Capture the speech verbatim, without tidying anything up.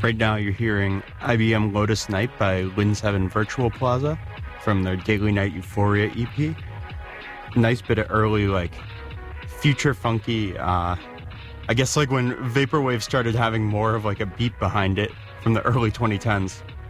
Right now you're hearing I B M Lotus Night by Lynn Seven Virtual Plaza from their Daily Night Euphoria E P. Nice bit of early, like, future funky, uh, I guess like when Vaporwave started having more of like a beat behind it from the early twenty tens.